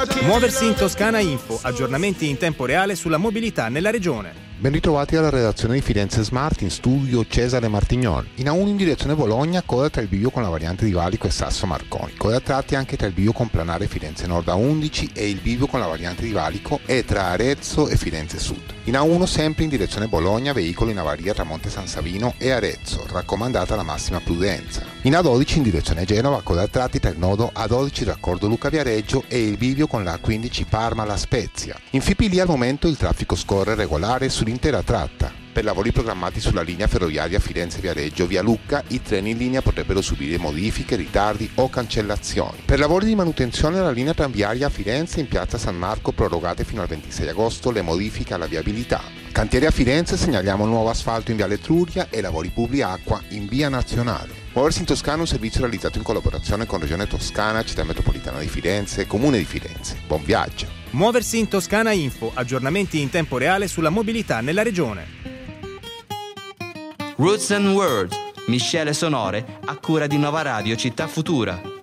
Muoversi in Toscana Info, aggiornamenti in tempo reale sulla mobilità nella regione. Ben ritrovati alla redazione di Firenze Smart, in studio Cesare Martignon. In A1 in direzione Bologna, coda tra il bivio con la variante di Valico e Sasso Marconi. Coda a tratti anche tra il bivio con planare Firenze Nord A11 e il bivio con la variante di Valico e tra Arezzo e Firenze Sud. In A1 sempre in direzione Bologna, veicolo in avaria tra Monte San Savino e Arezzo, raccomandata la massima prudenza. In A12 in direzione Genova, coda a tratti tra il nodo A12 raccordo Luca Viareggio e il bivio con la A15 Parma La Spezia. In FIPI al momento il traffico scorre regolare sull'intera tratta. Per lavori programmati sulla linea ferroviaria Firenze-Viareggio via Lucca, i treni in linea potrebbero subire modifiche, ritardi o cancellazioni. Per lavori di manutenzione alla linea tranviaria a Firenze in piazza San Marco prorogate fino al 26 agosto le modifiche alla viabilità. Cantieri a Firenze, segnaliamo nuovo asfalto in viale Etruria e lavori Publiacqua in via Nazionale. Muoversi in Toscana, un servizio realizzato in collaborazione con Regione Toscana, Città Metropolitana di Firenze e Comune di Firenze. Buon viaggio! Muoversi in Toscana Info, aggiornamenti in tempo reale sulla mobilità nella regione. Roots and Words, miscele sonore a cura di Nova Radio Città Futura.